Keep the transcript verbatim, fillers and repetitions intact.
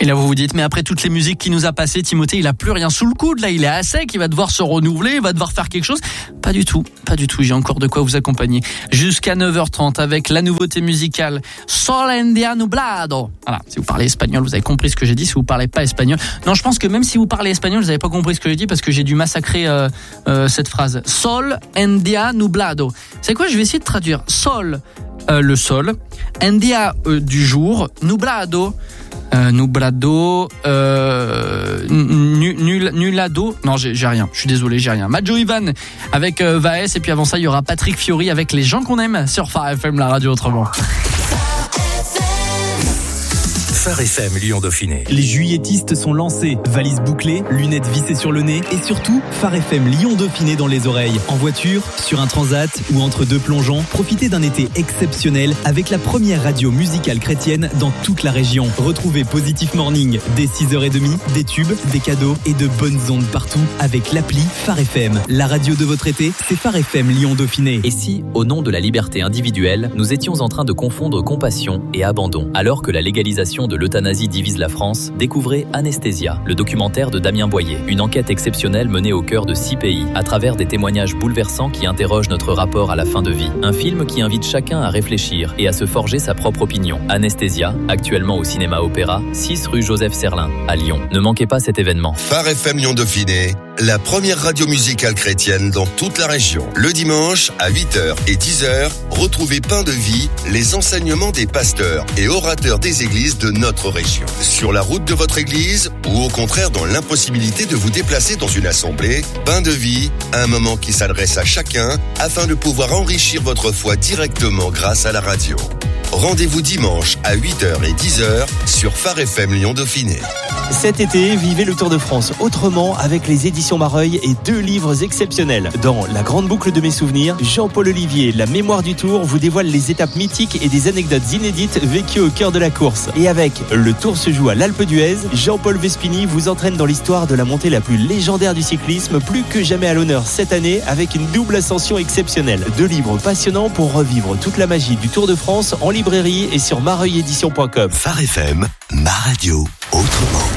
Et là, vous vous dites, mais après toutes les musiques qu'il nous a passées, Timothée, il a plus rien sous le coude. Là, il est à sec, il va devoir se renouveler, il va devoir faire quelque chose. Pas du tout, pas du tout. J'ai encore de quoi vous accompagner. Jusqu'à neuf heures trente avec la nouveauté musicale Sol en día nublado. Voilà, si vous parlez espagnol, vous avez compris ce que j'ai dit. Si vous parlez pas espagnol, non, je pense que même si vous parlez espagnol, vous avez pas compris ce que j'ai dit parce que j'ai dû massacrer euh, euh, cette phrase. Sol en día nublado. C'est quoi? Je vais essayer de traduire. Sol, euh, le sol. En día, euh, du jour. Nublado. Euh, nublado, euh, nul, nul, nulado, non j'ai, j'ai rien, je suis désolé, j'ai rien. Majo Ivan avec euh, Vaes, et puis avant ça il y aura Patrick Fiori avec Les gens qu'on aime sur Phare F M, la radio autrement. Phare F M Lyon Dauphiné. Les juilletistes sont lancés, valises bouclées, lunettes vissées sur le nez et surtout Phare F M Lyon Dauphiné dans les oreilles. En voiture, sur un transat ou entre deux plongeons, profitez d'un été exceptionnel avec la première radio musicale chrétienne dans toute la région. Retrouvez Positive Morning dès six heures trente, des tubes, des cadeaux et de bonnes ondes partout avec l'appli Phare F M. La radio de votre été, c'est Phare F M Lyon Dauphiné. Et si, au nom de la liberté individuelle, nous étions en train de confondre compassion et abandon, alors que la légalisation de l'euthanasie divise la France, découvrez Anesthésia, le documentaire de Damien Boyer. Une enquête exceptionnelle menée au cœur de six pays, à travers des témoignages bouleversants qui interrogent notre rapport à la fin de vie. Un film qui invite chacun à réfléchir et à se forger sa propre opinion. Anesthésia, actuellement au cinéma Opéra, six rue Joseph Serlin, à Lyon. Ne manquez pas cet événement. Phare F M Lyon Dauphiné, la première radio musicale chrétienne dans toute la région. Le dimanche, à huit heures et dix heures, retrouvez Pain de Vie, les enseignements des pasteurs et orateurs des églises de notre région. Sur la route de votre église ou au contraire dans l'impossibilité de vous déplacer dans une assemblée, Pain de Vie, un moment qui s'adresse à chacun afin de pouvoir enrichir votre foi directement grâce à la radio. Rendez-vous dimanche à huit heures et dix heures sur Phare F M Lyon Dauphiné. Cet été, vivez le Tour de France autrement avec les éditions Mareuil et deux livres exceptionnels. Dans La grande boucle de mes souvenirs, Jean-Paul Olivier, La mémoire du Tour, vous dévoile les étapes mythiques et des anecdotes inédites vécues au cœur de la course. Et avec Le Tour se joue à l'Alpe d'Huez, Jean-Paul Vespini vous entraîne dans l'histoire de la montée la plus légendaire du cyclisme, plus que jamais à l'honneur cette année avec une double ascension exceptionnelle. Deux livres passionnants pour revivre toute la magie du Tour de France en librairie et sur mareuil édition point com. Phare F M, ma radio autrement.